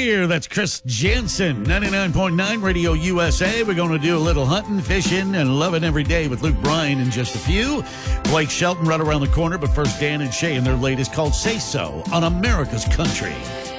here. That's Chris Jansen, 99.9 Radio USA. We're going to do a little hunting, fishing, and loving every day with Luke Bryan in just a few. Blake Shelton right around the corner, but first Dan and Shay and their latest called Say So on America's Country.